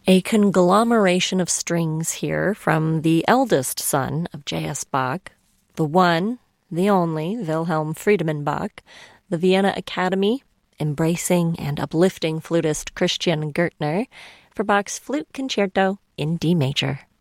A conglomeration of strings here from the eldest son of J.S. Bach, the one, the only Wilhelm Friedemann Bach, the Vienna Academy, embracing and uplifting flutist Christian Gürtner, for Bach's Flute Concerto in D major.